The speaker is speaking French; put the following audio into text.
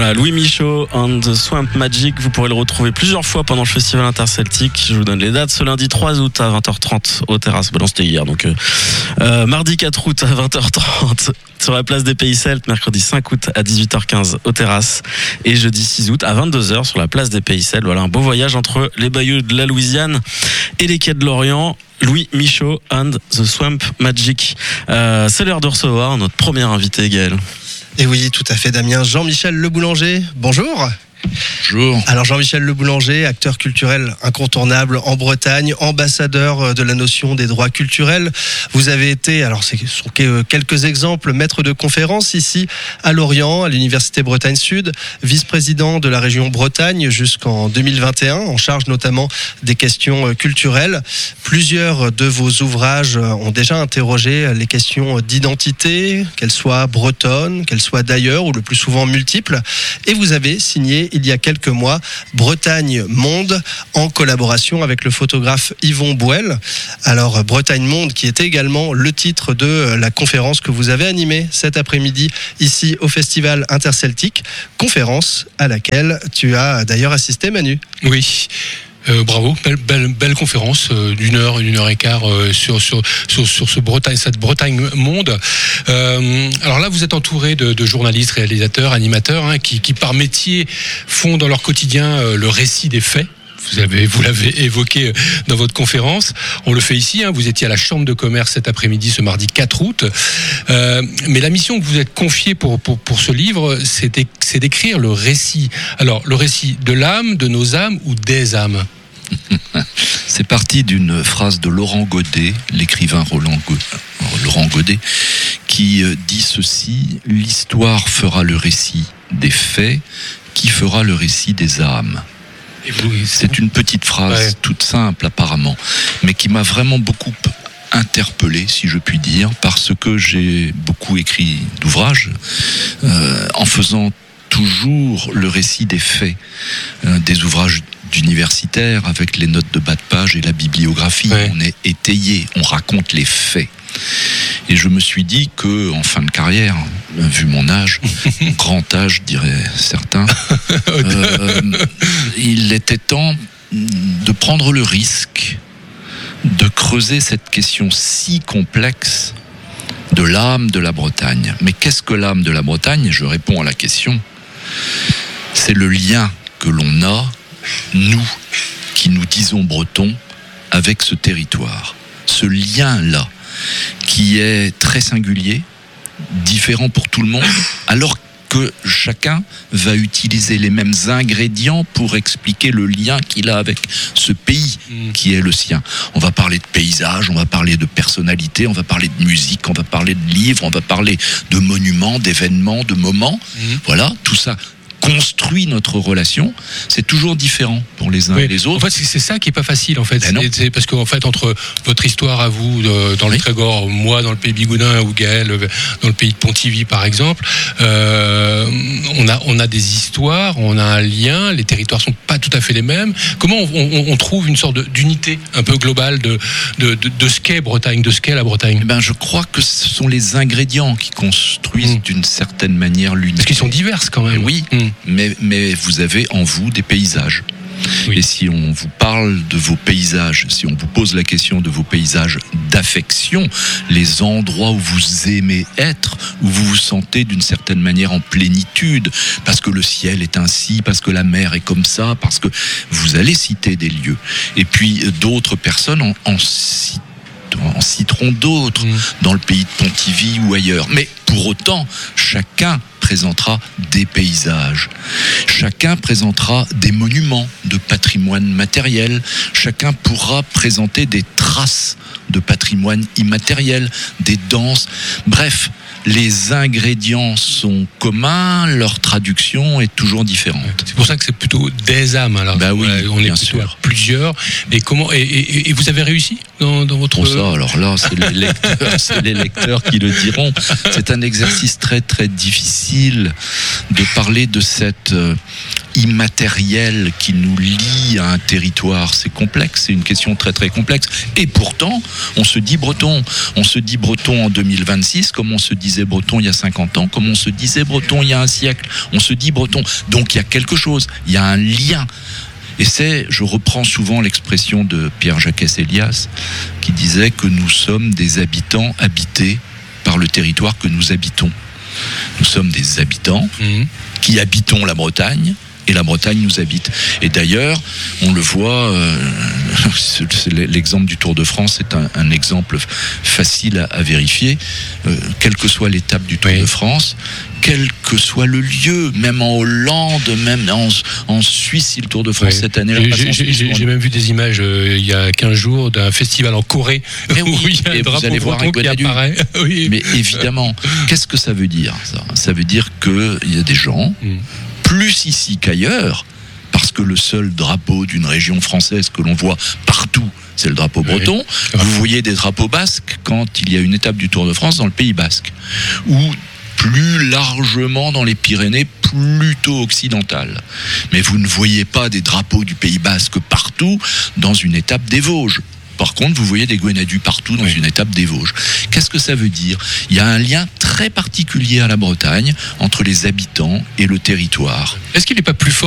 Louis Michaud and the Swamp Magic. Vous pourrez le retrouver plusieurs fois pendant le festival interceltique. Je vous donne les dates. Ce lundi 3 août à 20h30 aux terrasses. Bon, c'était hier, donc mardi 4 août à 20h30 sur la place des Pays Celtes. Mercredi 5 août à 18h15 aux terrasses. Et jeudi 6 août à 22h sur la place des Pays Celtes. Voilà un beau voyage entre les bayous de la Louisiane et les quais de l'Orient. Louis Michaud and the Swamp Magic. C'est l'heure de recevoir notre premier invité, Gaël. Et oui, tout à fait, Damien. Jean-Michel Le Boulanger, bonjour. Bonjour. Alors Jean-Michel Le Boulanger, acteur culturel incontournable en Bretagne, ambassadeur de la notion des droits culturels. Vous avez été, alors ce sont quelques exemples, maître de conférence ici à Lorient, à l'Université Bretagne Sud, vice-président de la région Bretagne jusqu'en 2021, en charge notamment des questions culturelles. Plusieurs de vos ouvrages ont déjà interrogé les questions d'identité, qu'elles soient bretonnes, qu'elles soient d'ailleurs, ou le plus souvent multiples. Et vous avez signé il y a quelques mois Bretagne Monde en collaboration avec le photographe Yvon Bouel. Alors Bretagne Monde qui est également le titre de la conférence que vous avez animée cet après-midi ici au Festival Interceltique, conférence à laquelle tu as d'ailleurs assisté, Manu. Oui. Bravo, belle conférence d'une heure et quart sur cette Bretagne Monde. Alors là, vous êtes entouré de journalistes, réalisateurs, animateurs qui par métier font dans leur quotidien le récit des faits. Vous l'avez évoqué dans votre conférence. On le fait ici. Vous étiez à la Chambre de commerce cet après-midi, ce mardi 4 août. Mais la mission que vous êtes confiée pour ce livre, c'est d'écrire le récit. Alors, le récit de l'âme, de nos âmes ou des âmes. C'est parti d'une phrase de Laurent Godet, l'écrivain Laurent Godet, qui dit ceci: l'histoire fera le récit des faits, qui fera le récit des âmes. C'est une petite phrase toute simple apparemment, mais qui m'a vraiment beaucoup interpellé, si je puis dire, parce que j'ai beaucoup écrit d'ouvrages en faisant toujours le récit des faits, des ouvrages d'universitaires avec les notes de bas de page et la bibliographie. On est étayé, on raconte les faits. Et je me suis dit que, en fin de carrière, vu mon âge, grand âge, diraient certains, il était temps de prendre le risque de creuser cette question si complexe de l'âme de la Bretagne. Mais qu'est-ce que l'âme de la Bretagne ? Je réponds à la question. C'est le lien que l'on a, nous, qui nous disons bretons, avec ce territoire. Ce lien-là, qui est très singulier, différent pour tout le monde, alors que chacun va utiliser les mêmes ingrédients pour expliquer le lien qu'il a avec ce pays qui est le sien. On va parler de paysage, on va parler de personnalité, on va parler de musique, on va parler de livres, on va parler de monuments, d'événements, de moments. Voilà, tout ça construit notre relation. C'est toujours différent pour les uns et les autres. En fait, c'est ça qui est pas facile, en fait. C'est parce qu'en fait, entre votre histoire à vous dans le Trégor, moi dans le pays Bigoudin ou Gaël dans le pays de Pontivy, par exemple, on a des histoires, on a un lien, les territoires sont pas tout à fait les mêmes. Comment on trouve une sorte d'unité un peu globale de ce qu'est Bretagne, de ce qu'est la Bretagne ? Je crois que ce sont les ingrédients qui construisent d'une certaine manière l'unité. Parce qu'ils sont divers quand même. Oui. Mais vous avez en vous des paysages. Et si on vous parle de vos paysages, si on vous pose la question de vos paysages d'affection, les endroits où vous aimez être, où vous vous sentez d'une certaine manière en plénitude, parce que le ciel est ainsi, parce que la mer est comme ça, parce que vous allez citer des lieux. Et puis d'autres personnes en citeront d'autres dans le pays de Pontivy ou ailleurs. Mais pour autant, chacun présentera des paysages. Chacun présentera des monuments de patrimoine matériel. Chacun pourra présenter des traces de patrimoine immatériel, des danses. Bref, les ingrédients sont communs, leur traduction est toujours différente. C'est pour ça que c'est plutôt des âmes. Alors, oui, on est plutôt à plusieurs. Et comment et vous avez réussi dans votre... ça, alors là, c'est les lecteurs qui le diront. C'est un exercice très très difficile de parler de cette immatériel qui nous lie à un territoire, c'est complexe, c'est une question très très complexe. Et pourtant, on se dit breton. On se dit breton en 2026, comme on se disait breton il y a 50 ans, comme on se disait breton il y a un siècle. On se dit breton. Donc il y a quelque chose, il y a un lien. Et je reprends souvent l'expression de Pierre-Jacques Elias, qui disait que nous sommes des habitants habités par le territoire que nous habitons. Nous sommes des habitants qui habitons la Bretagne, et la Bretagne nous habite. Et d'ailleurs, on le voit, l'exemple du Tour de France est un exemple facile à vérifier. Quelle que soit l'étape du Tour de France, quel que soit le lieu, même en Hollande, même en Suisse, si le Tour de France cette année. J'ai même vu des images il y a 15 jours d'un festival en Corée où il y a un drapeau breton qui apparaît. Oui. Mais évidemment, qu'est-ce que ça veut dire, ça ? Ça veut dire qu'il y a des gens, plus ici qu'ailleurs, parce que le seul drapeau d'une région française que l'on voit partout, c'est le drapeau breton. Vous voyez des drapeaux basques quand il y a une étape du Tour de France dans le Pays basque, ou plus largement dans les Pyrénées, plutôt occidentales. Mais vous ne voyez pas des drapeaux du Pays basque partout dans une étape des Vosges. Par contre, vous voyez des Gwenadus partout dans une étape des Vosges. Qu'est-ce que ça veut dire ? Il y a un lien très particulier à la Bretagne entre les habitants et le territoire. Est-ce qu'il n'est pas plus fort